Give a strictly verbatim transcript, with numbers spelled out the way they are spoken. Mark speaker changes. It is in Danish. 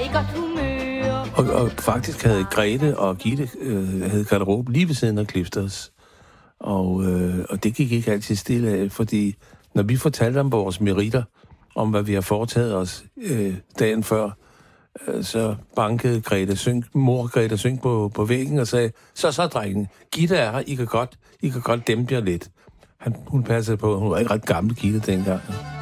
Speaker 1: i godt humør.
Speaker 2: Og, og faktisk havde Grete og Gitte øh, havde garderobe lige ved siden af Clifters. Og, øh, og det gik ikke altid stille af, fordi når vi fortalte om vores meritter, om hvad vi har foretaget os øh, dagen før, øh, så bankede Grete Sønk, mor Grete Sønk på, på væggen og sagde, så så drengen, Gitte er her, I kan godt, I kan godt dæmpe jer lidt. Han, hun passede på, hun var ikke ret gammel Gitte dengang.